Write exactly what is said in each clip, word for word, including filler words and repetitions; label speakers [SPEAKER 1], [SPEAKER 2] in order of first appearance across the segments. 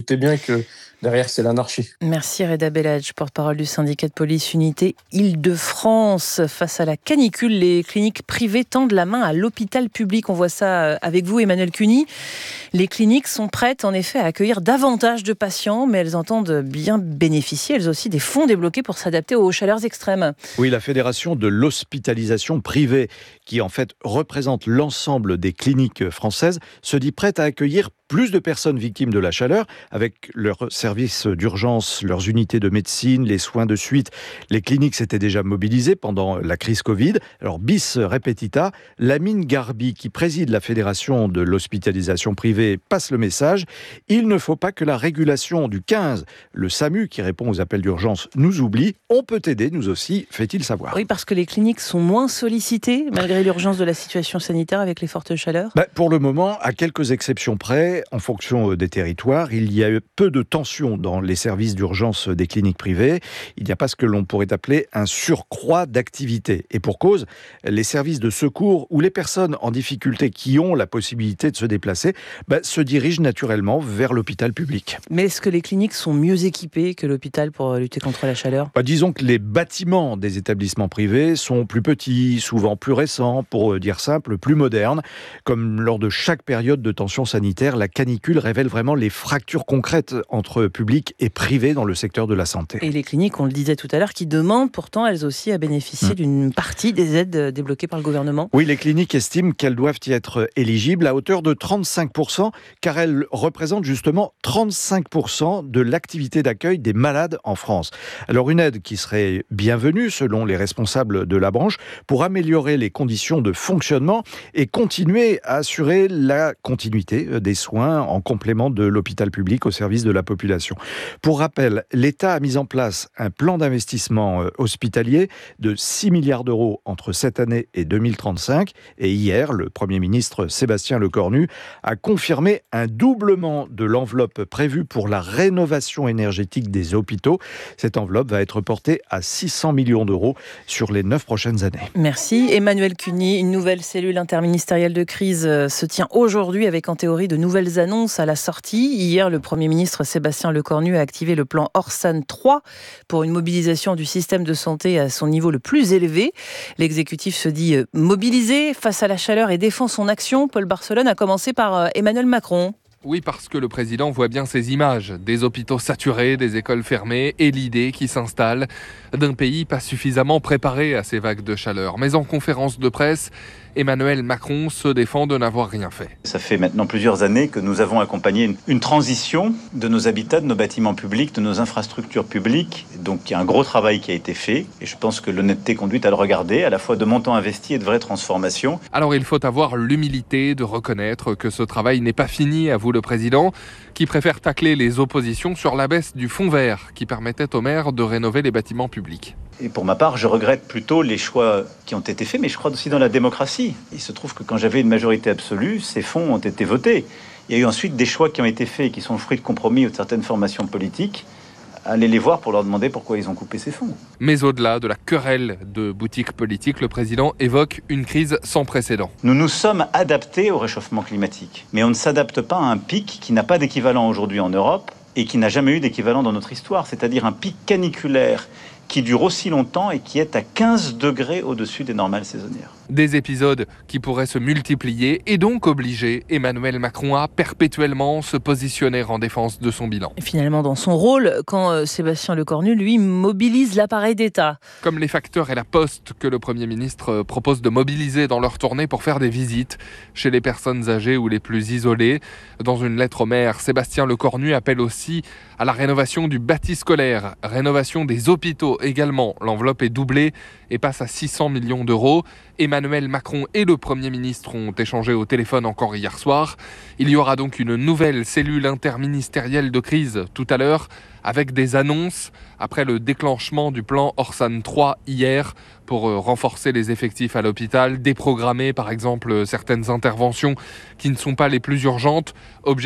[SPEAKER 1] doutez bien que derrière, c'est l'anarchie.
[SPEAKER 2] Merci Reda Bellage, porte-parole du syndicat de police Unité Île-de-France. Face à la canicule, les cliniques privées tendent la main à l'hôpital public. On voit ça avec vous, Emmanuel Cuny. Les cliniques sont prêtes en effet à accueillir davantage de patients, mais elles entendent bien bénéficier, elles aussi, des fonds débloqués pour s'adapter aux chaleurs extrêmes.
[SPEAKER 3] Oui, la Fédération de l'hospitalisation privée, qui en fait représente l'ensemble des cliniques françaises, se dit prête à accueillir plus de personnes victimes de la chaleur, avec leurs services d'urgence, leurs unités de médecine, les soins de suite. Les cliniques s'étaient déjà mobilisées pendant la crise Covid. Alors, bis repetita, Lamine Garbi, qui préside la Fédération de l'hospitalisation privée, passe le message. Il ne faut pas que la régulation du quinze, le SAMU, qui répond aux appels d'urgence, nous oublie. On peut aider, nous aussi, fait-il savoir.
[SPEAKER 2] Oui, parce que les cliniques sont moins sollicitées, malgré l'urgence de la situation sanitaire avec les fortes chaleurs.
[SPEAKER 3] Ben, pour le moment, à quelques exceptions près, en fonction des territoires, il y a eu peu de tensions dans les services d'urgence des cliniques privées. Il n'y a pas ce que l'on pourrait appeler un surcroît d'activité. Et pour cause, les services de secours ou les personnes en difficulté qui ont la possibilité de se déplacer ben, se dirigent naturellement vers l'hôpital public.
[SPEAKER 2] Mais est-ce que les cliniques sont mieux équipées que l'hôpital pour lutter contre la chaleur ?
[SPEAKER 3] Ben, disons que les bâtiments des établissements privés sont plus petits, souvent plus récents, pour dire simple, plus modernes. Comme lors de chaque période de tension sanitaire, la canicule révèle vraiment les fractures concrètes entre public et privé dans le secteur de la santé.
[SPEAKER 2] Et les cliniques, on le disait tout à l'heure, qui demandent pourtant elles aussi à bénéficier mmh. d'une partie des aides débloquées par le gouvernement.
[SPEAKER 3] Oui, les cliniques estiment qu'elles doivent y être éligibles à hauteur de trente-cinq pour cent, car elles représentent justement trente-cinq pour cent de l'activité d'accueil des malades en France. Alors une aide qui serait bienvenue selon les responsables de la branche pour améliorer les conditions de fonctionnement et continuer à assurer la continuité des soins en complément de l'hôpital public au service de la population. Pour rappel, l'État a mis en place un plan d'investissement hospitalier de six milliards d'euros entre cette année et deux mille trente-cinq. Et hier, le Premier ministre Sébastien Lecornu a confirmé un doublement de l'enveloppe prévue pour la rénovation énergétique des hôpitaux. Cette enveloppe va être portée à six cents millions d'euros sur les neuf prochaines années.
[SPEAKER 2] Merci. Emmanuel Cuny, une nouvelle cellule interministérielle de crise se tient aujourd'hui avec en théorie de nouvelles annonces à la sortie. Hier, le Premier ministre Sébastien Lecornu a activé le plan Orsan trois pour une mobilisation du système de santé à son niveau le plus élevé. L'exécutif se dit mobilisé face à la chaleur et défend son action. Paul Barcelone a commencé par Emmanuel Macron.
[SPEAKER 4] Oui, parce que le président voit bien ces images, des hôpitaux saturés, des écoles fermées et l'idée qui s'installe d'un pays pas suffisamment préparé à ces vagues de chaleur. Mais en conférence de presse, Emmanuel Macron se défend de n'avoir rien fait.
[SPEAKER 5] Ça fait maintenant plusieurs années que nous avons accompagné une, une transition de nos habitats, de nos bâtiments publics, de nos infrastructures publiques. Donc il y a un gros travail qui a été fait et je pense que l'honnêteté conduit à le regarder, à la fois de montants investis et de vraies transformations.
[SPEAKER 4] Alors il faut avoir l'humilité de reconnaître que ce travail n'est pas fini, avoue le président, qui préfère tacler les oppositions sur la baisse du fonds vert qui permettait aux maires de rénover les bâtiments publics.
[SPEAKER 5] Et pour ma part, je regrette plutôt les choix qui ont été faits, mais je crois aussi dans la démocratie. Il se trouve que quand j'avais une majorité absolue, ces fonds ont été votés. Il y a eu ensuite des choix qui ont été faits et qui sont le fruit de compromis ou de certaines formations politiques. Allez les voir pour leur demander pourquoi ils ont coupé ces fonds.
[SPEAKER 4] Mais au-delà de la querelle de boutiques politiques, le président évoque une crise sans précédent.
[SPEAKER 5] Nous nous sommes adaptés au réchauffement climatique, mais on ne s'adapte pas à un pic qui n'a pas d'équivalent aujourd'hui en Europe et qui n'a jamais eu d'équivalent dans notre histoire, c'est-à-dire un pic caniculaire qui dure aussi longtemps et qui est à quinze degrés au-dessus des normales saisonnières.
[SPEAKER 4] Des épisodes qui pourraient se multiplier et donc obliger Emmanuel Macron à perpétuellement se positionner en défense de son bilan.
[SPEAKER 2] Et finalement, dans son rôle, quand euh, Sébastien Lecornu, lui, mobilise l'appareil d'État.
[SPEAKER 4] Comme les facteurs et la poste que le Premier ministre propose de mobiliser dans leur tournée pour faire des visites chez les personnes âgées ou les plus isolées. Dans une lettre au maire, Sébastien Lecornu appelle aussi à la rénovation du bâti scolaire, rénovation des hôpitaux également. L'enveloppe est doublée et passe à six cents millions d'euros. Emmanuel Macron et le Premier ministre ont échangé au téléphone encore hier soir. Il y aura donc une nouvelle cellule interministérielle de crise tout à l'heure avec des annonces après le déclenchement du plan Orsan trois hier pour renforcer les effectifs à l'hôpital, déprogrammer par exemple certaines interventions qui ne sont pas les plus urgentes. Objectif :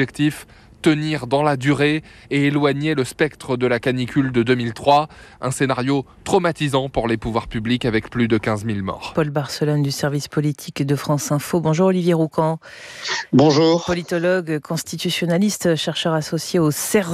[SPEAKER 4] tenir dans la durée et éloigner le spectre de la canicule de deux mille trois, un scénario traumatisant pour les pouvoirs publics avec plus de quinze mille morts.
[SPEAKER 2] Paul Barcelone du service politique de France Info. Bonjour Olivier Roucan.
[SPEAKER 6] Bonjour.
[SPEAKER 2] Politologue, constitutionnaliste, chercheur associé au C E R